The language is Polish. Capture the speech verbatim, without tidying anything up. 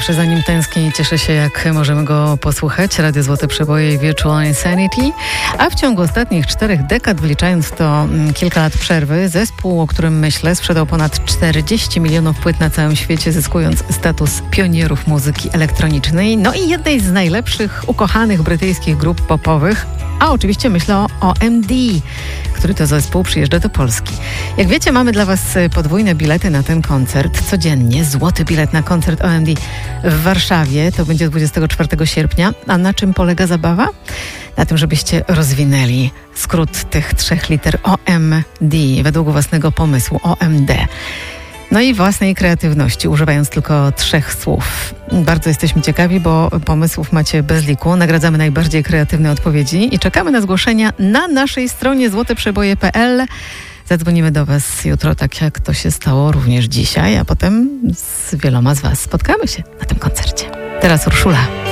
zawsze za nim tęsknię i cieszę się, jak możemy go posłuchać. Radio Złote Przeboje i Virtual Insanity. A w ciągu ostatnich czterech dekad, wliczając to kilka lat przerwy, zespół, o którym myślę, sprzedał ponad czterdzieści milionów płyt na całym świecie, zyskując status pionierów muzyki elektronicznej. No i jednej z najlepszych, ukochanych brytyjskich grup popowych. A oczywiście myślę o O M D, który to zespół przyjeżdża do Polski. Jak wiecie, mamy dla Was podwójne bilety na ten koncert. Codziennie złoty bilet na koncert O M D w Warszawie. To będzie dwudziestego czwartego sierpnia. A na czym polega zabawa? Na tym, żebyście rozwinęli skrót tych trzech liter O M D według własnego pomysłu O M D. No i własnej kreatywności, używając tylko trzech słów. Bardzo jesteśmy ciekawi, bo pomysłów macie bez liku. Nagradzamy najbardziej kreatywne odpowiedzi i czekamy na zgłoszenia na naszej stronie złote przeboje kropka p l. Zadzwonimy do Was jutro, tak jak to się stało również dzisiaj, a potem z wieloma z Was spotkamy się na tym koncercie. Teraz Urszula.